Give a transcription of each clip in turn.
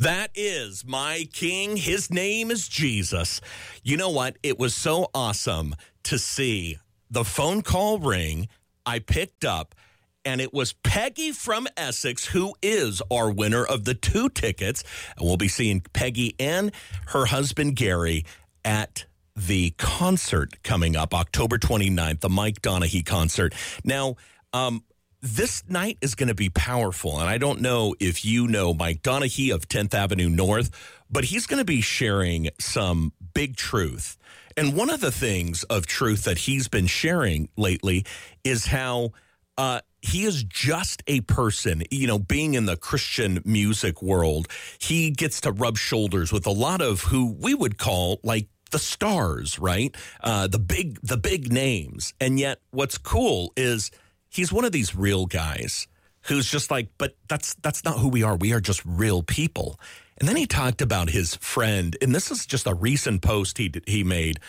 That is my King. His name is Jesus. You know what? It was so awesome to see the phone call ring. I picked up, and it was Peggy from Essex, who is our winner of the 2 tickets. And we'll be seeing Peggy and her husband, Gary, at the concert coming up October 29th, the Mike Donaghy concert. Now, this night is going to be powerful, and I don't know if you know Mike Donaghy of 10th Avenue North, but he's going to be sharing some big truth. And one of the things of truth that he's been sharing lately is how he is just a person, being in the Christian music world. He gets to rub shoulders with a lot of who we would call like the stars, right? The big names. And yet what's cool is he's one of these real guys who's just like, but that's not who we are. We are just real people. And then he talked about his friend, and this is just a recent post he made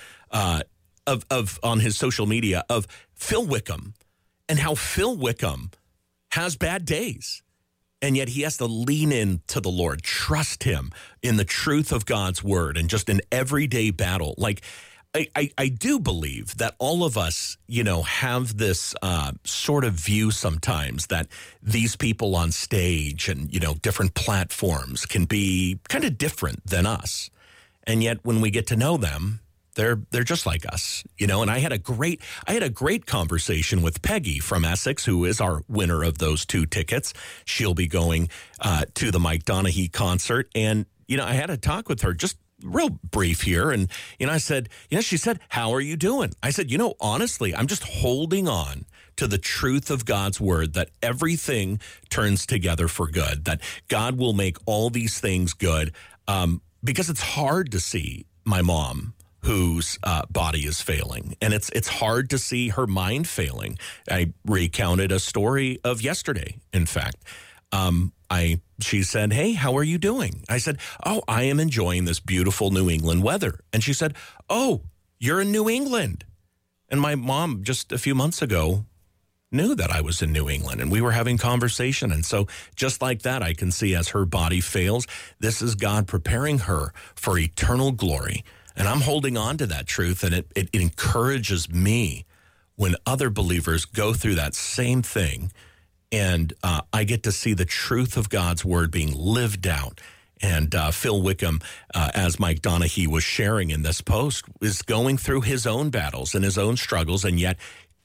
of on his social media of Phil Wickham, and how Phil Wickham has bad days. And yet he has to lean into the Lord, trust him in the truth of God's word, and just in everyday battle. Like, I do believe that all of us, have this sort of view sometimes that these people on stage and, different platforms can be kind of different than us. And yet when we get to know them, they're just like us, and I had a great conversation with Peggy from Essex, who is our winner of those 2 tickets. She'll be going to the Mike Donaghy concert. And, I had a talk with her just real brief here. And, I said, she said, how are you doing? I said, honestly, I'm just holding on to the truth of God's word, that everything turns together for good, that God will make all these things good. Because it's hard to see my mom, whose body is failing. And it's hard to see her mind failing. I recounted a story of yesterday, in fact. She said, hey, how are you doing? I said, oh, I am enjoying this beautiful New England weather. And she said, oh, you're in New England. And my mom just a few months ago knew that I was in New England, and we were having conversation. And so just like that, I can see as her body fails, this is God preparing her for eternal glory. And I'm holding on to that truth, and it encourages me when other believers go through that same thing. And I get to see the truth of God's word being lived out. And Phil Wickham, as Mike Donaghy was sharing in this post, is going through his own battles and his own struggles, and yet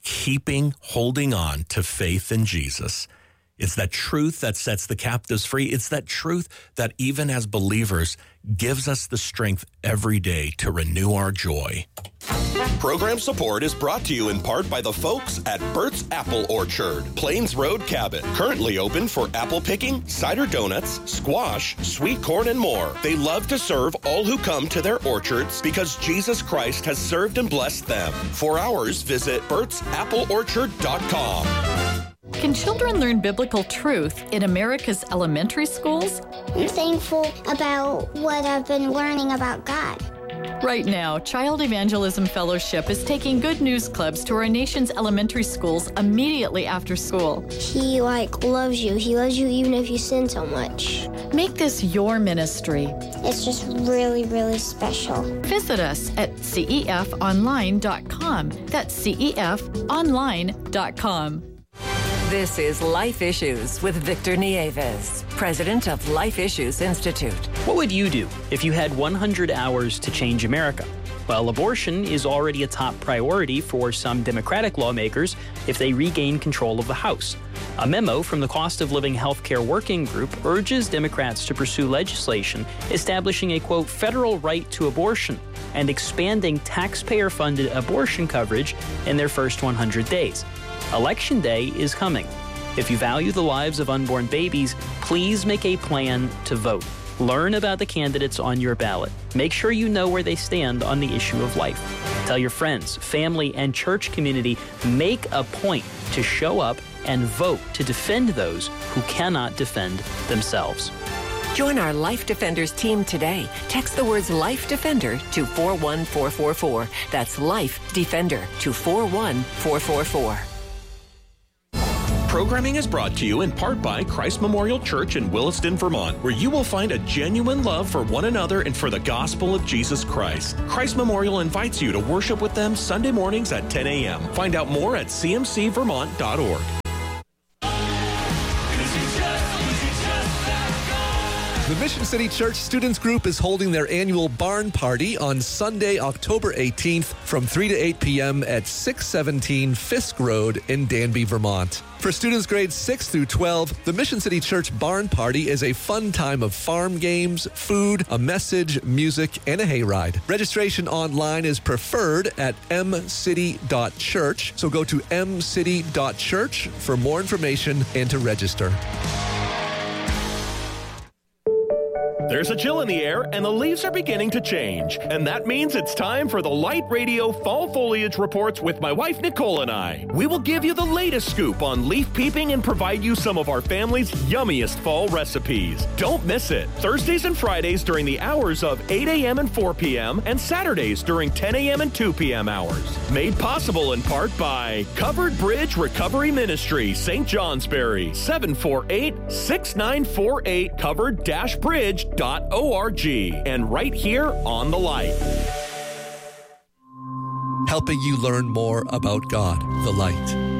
holding on to faith in Jesus. It's that truth that sets the captives free. It's that truth that even as believers gives us the strength every day to renew our joy. Program support is brought to you in part by the folks at Bert's Apple Orchard, Plains Road Cabot. Currently open for apple picking, cider donuts, squash, sweet corn, and more. They love to serve all who come to their orchards because Jesus Christ has served and blessed them. For hours, visit bertsappleorchard.com. Can children learn biblical truth in America's elementary schools? I'm thankful about what I've been learning about God. Right now, Child Evangelism Fellowship is taking Good News Clubs to our nation's elementary schools immediately after school. He loves you. He loves you even if you sin so much. Make this your ministry. It's just really, really special. Visit us at cefonline.com. That's cefonline.com. This is Life Issues with Victor Nieves, president of Life Issues Institute. What would you do if you had 100 hours to change America? Well, abortion is already a top priority for some Democratic lawmakers if they regain control of the House. A memo from the Cost of Living Healthcare Working Group urges Democrats to pursue legislation establishing a, quote, federal right to abortion and expanding taxpayer-funded abortion coverage in their first 100 days. Election Day is coming. If you value the lives of unborn babies, please make a plan to vote. Learn about the candidates on your ballot. Make sure you know where they stand on the issue of life. Tell your friends, family, and church community, make a point to show up and vote to defend those who cannot defend themselves. Join our Life Defenders team today. Text the words Life Defender to 41444. That's Life Defender to 41444. Programming is brought to you in part by Christ Memorial Church in Williston, Vermont, where you will find a genuine love for one another and for the gospel of Jesus Christ. Christ Memorial invites you to worship with them Sunday mornings at 10 a.m. Find out more at cmcvermont.org. The Mission City Church Students Group is holding their annual barn party on Sunday, October 18th from 3 to 8 p.m. at 617 Fisk Road in Danby, Vermont. For students grades 6 through 12, the Mission City Church Barn Party is a fun time of farm games, food, a message, music, and a hayride. Registration online is preferred at mcity.church, so go to mcity.church for more information and to register. There's a chill in the air, and the leaves are beginning to change. And that means it's time for the Light Radio Fall Foliage Reports with my wife, Nicole, and I. We will give you the latest scoop on leaf peeping and provide you some of our family's yummiest fall recipes. Don't miss it. Thursdays and Fridays during the hours of 8 a.m. and 4 p.m., and Saturdays during 10 a.m. and 2 p.m. hours. Made possible in part by Covered Bridge Recovery Ministry, St. Johnsbury, 748-6948, covered-bridge.org, and right here on The Light. Helping you learn more about God, the Light.